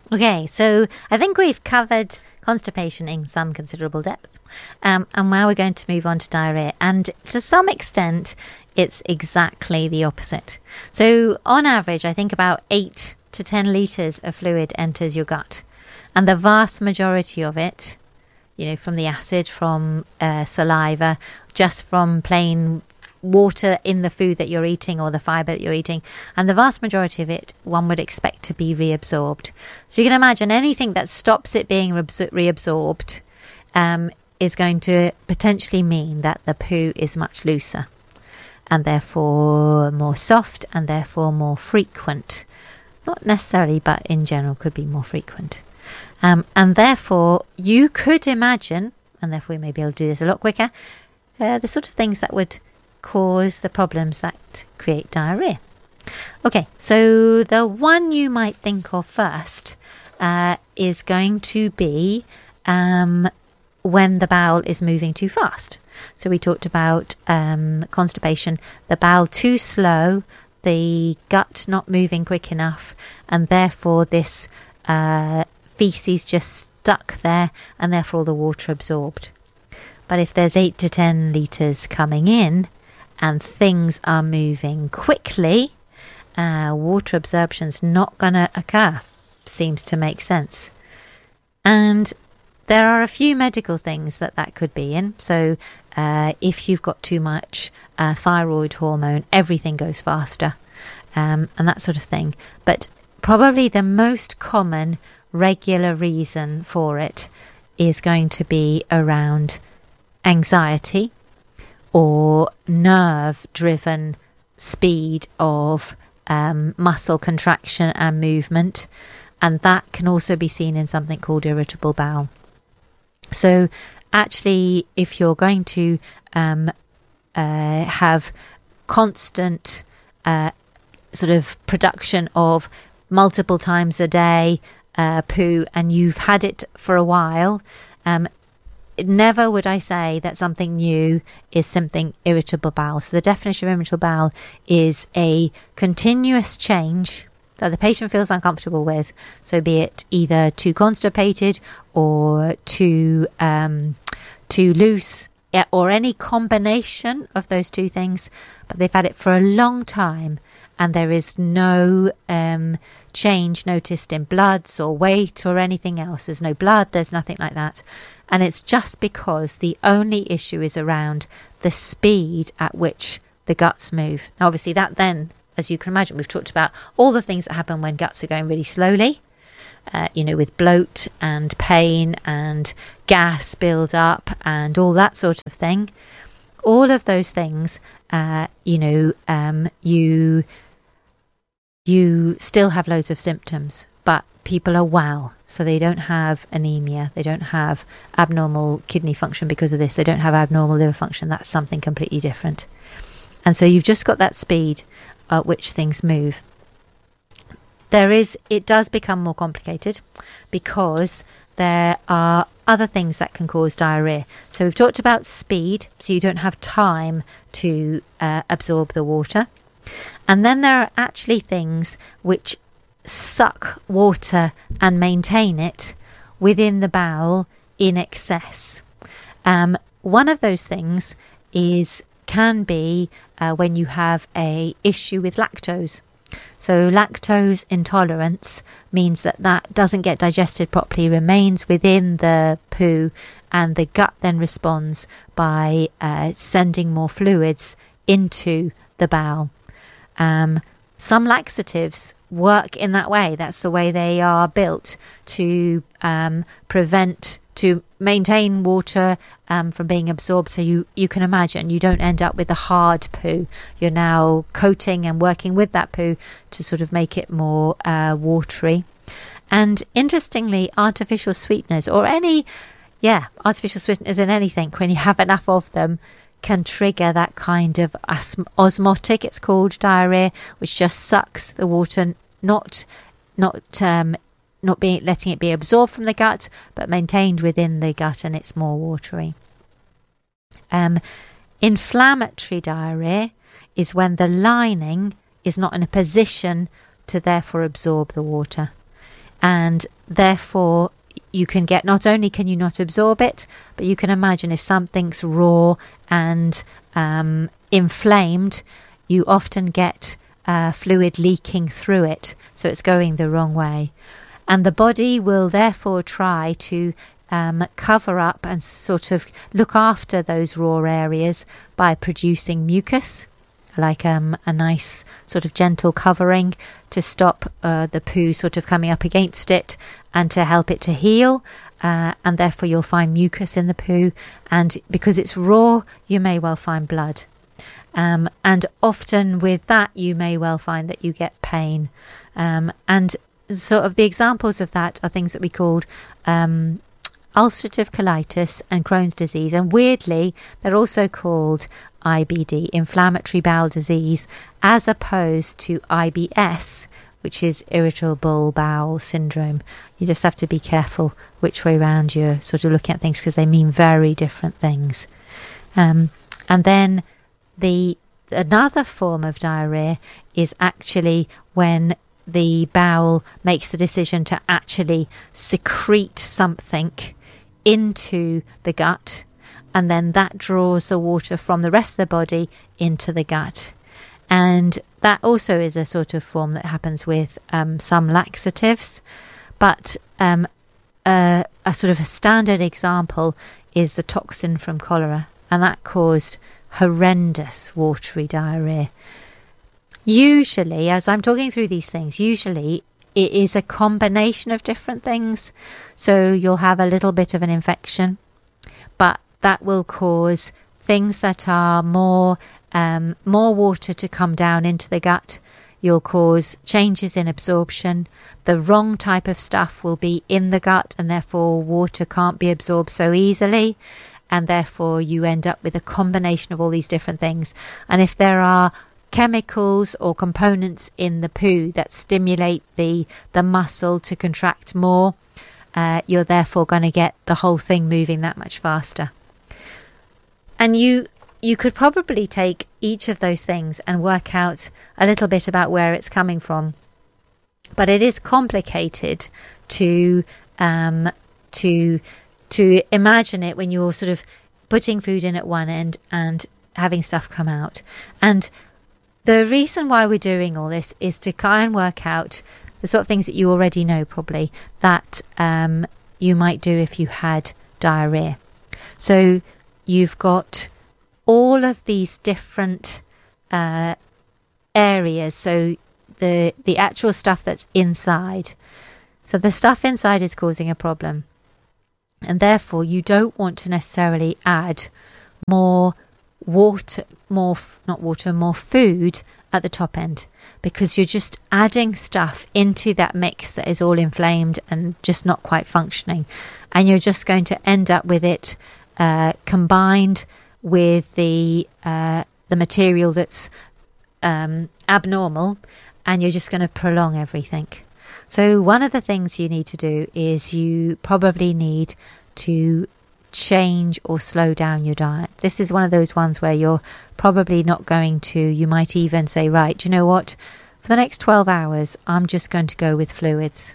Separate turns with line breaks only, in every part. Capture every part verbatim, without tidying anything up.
Okay, so I think we've covered constipation in some considerable depth. Um, and now we're going to move on to diarrhea. And to some extent, it's exactly the opposite. So on average, I think about eight to ten litres of fluid enters your gut. And the vast majority of it, you know, from the acid, from uh, saliva, just from plain water in the food that you're eating or the fibre that you're eating, and the vast majority of it one would expect to be reabsorbed. So you can imagine anything that stops it being reabsorbed um, is going to potentially mean that the poo is much looser and therefore more soft and therefore more frequent. Not necessarily, but in general could be more frequent. Um, and therefore you could imagine, and therefore we may be able to do this a lot quicker, uh, the sort of things that would cause the problems that create diarrhea. Okay, so the one you might think of first uh, is going to be um, when the bowel is moving too fast. So we talked about um, constipation, the bowel too slow, the gut not moving quick enough, and therefore this uh, feces just stuck there and therefore all the water absorbed. But if there's eight to ten litres coming in, and things are moving quickly, uh, water absorption's not going to occur. Seems to make sense. And there are a few medical things that that could be in. So uh, if you've got too much uh, thyroid hormone, everything goes faster um, and that sort of thing. But probably the most common regular reason for it is going to be around anxiety or nerve-driven speed of um, muscle contraction and movement. And that can also be seen in something called irritable bowel. So actually, if you're going to um, uh, have constant uh, sort of production of multiple times a day uh, poo, and you've had it for a while, um, never would I say that something new is something irritable bowel. So the definition of irritable bowel is a continuous change that the patient feels uncomfortable with. So be it either too constipated or too um, too loose, or any combination of those two things, but they've had it for a long time and there is no um, change noticed in bloods or weight or anything else. There's no blood, there's nothing like that. And it's just because the only issue is around the speed at which the guts move. Now, obviously, that then, as you can imagine, we've talked about all the things that happen when guts are going really slowly, uh, you know, with bloat and pain and gas build up and all that sort of thing. All of those things, uh, you know, um, you you still have loads of symptoms, but people are well, so they don't have anemia, they don't have abnormal kidney function because of this, they don't have abnormal liver function. That's something completely different. And so you've just got that speed at which things move. There is, it does become more complicated because there are other things that can cause diarrhea. So we've talked about speed, so you don't have time to uh, absorb the water. And then there are actually things which suck water and maintain it within the bowel in excess. Um, one of those things is can be uh, when you have a issue with lactose. So lactose intolerance means that that doesn't get digested properly, remains within the poo, and the gut then responds by uh, sending more fluids into the bowel. Um, some laxatives work in that way. That's the way they are built to um, prevent, to maintain water um, from being absorbed. So you, you can imagine you don't end up with a hard poo. You're now coating and working with that poo to sort of make it more uh, watery. And interestingly, artificial sweeteners or any, yeah, artificial sweeteners in anything, when you have enough of them, can trigger that kind of osmotic, it's called, diarrhea, which just sucks the water, not not um, not being letting it be absorbed from the gut, but maintained within the gut, and it's more watery. Um, inflammatory diarrhea is when the lining is not in a position to therefore absorb the water. and therefore you can get, not only can you not absorb it, but you can imagine if something's raw and um, inflamed, you often get uh, fluid leaking through it, so it's going the wrong way. And the body will therefore try to um, cover up and sort of look after those raw areas by producing mucus, like um, a nice sort of gentle covering to stop uh, the poo sort of coming up against it and to help it to heal. Uh, and therefore you'll find mucus in the poo, and because it's raw you may well find blood. Um, and often with that you may well find that you get pain. Um, and sort of the examples of that are things that we called um, ulcerative colitis and Crohn's disease, and weirdly they're also called I B D, inflammatory bowel disease, as opposed to I B S, which is irritable bowel syndrome. You just have to be careful which way round you're sort of looking at things, because they mean very different things. Um, and then the another form of diarrhea is actually when the bowel makes the decision to actually secrete something into the gut, and then that draws the water from the rest of the body into the gut. And that also is a sort of form that happens with um, some laxatives. But um, a, a sort of a standard example is the toxin from cholera, and that caused horrendous watery diarrhea. Usually, as I'm talking through these things, usually it is a combination of different things. So you'll have a little bit of an infection, but that will cause things that are more um, more water to come down into the gut. You'll cause changes in absorption. The wrong type of stuff will be in the gut, and therefore water can't be absorbed so easily, and therefore you end up with a combination of all these different things. And if there are chemicals or components in the poo that stimulate the the muscle to contract more, uh, you're therefore going to get the whole thing moving that much faster. And you you could probably take each of those things and work out a little bit about where it's coming from, but it is complicated to um, to to imagine it when you're sort of putting food in at one end and having stuff come out. And the reason why we're doing all this is to try and work out the sort of things that you already know probably that um, you might do if you had diarrhea. So you've got all of these different uh, areas. So the the actual stuff that's inside. So the stuff inside is causing a problem. And therefore you don't want to necessarily add more water, more, not water, more food at the top end, because you're just adding stuff into that mix that is all inflamed and just not quite functioning. And you're just going to end up with it uh, combined with the uh, the material that's um, abnormal, and you're just going to prolong everything. So one of the things you need to do is you probably need to change or slow down your diet. This is one of those ones where you're probably not going to, you might even say, right, do you know what, for the next twelve hours I'm just going to go with fluids.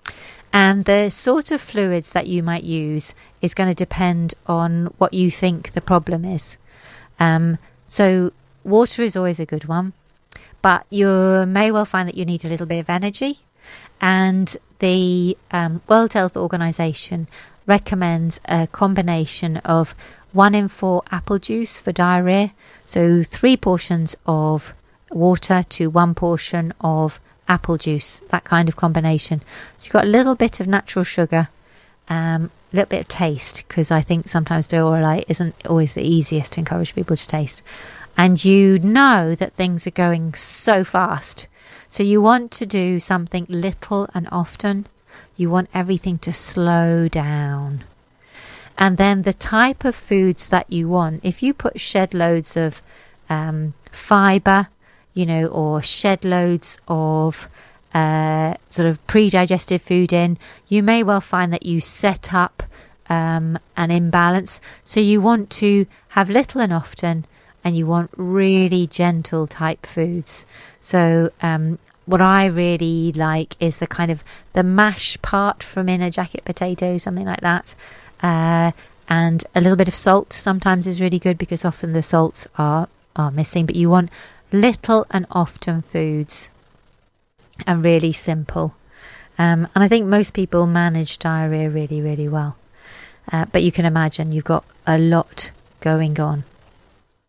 And the sort of fluids that you might use is going to depend on what you think the problem is. Um, so water is always a good one, but you may well find that you need a little bit of energy. And the um, World Health Organization recommends a combination of one in four apple juice for diarrhea. So three portions of water to one portion of apple juice, that kind of combination. So you've got a little bit of natural sugar, um, a little bit of taste, because I think sometimes Dioralyte isn't always the easiest to encourage people to taste. And you know that things are going so fast. So you want to do something little and often. You want everything to slow down. And then the type of foods that you want, if you put shed loads of um, fibre, you know, or shed loads of uh, sort of pre-digested food in, you may well find that you set up um, an imbalance. So you want to have little and often, and you want really gentle type foods. So um, what I really like is the kind of the mash part from in a jacket potato, something like that. Uh, and a little bit of salt sometimes is really good, because often the salts are, are missing. But you want little and often foods, and really simple. Um, and I think most people manage diarrhea really, really well. Uh, but you can imagine you've got a lot going on.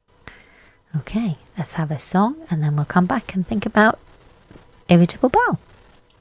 Okay, let's have a song and then we'll come back and think about irritable bowel.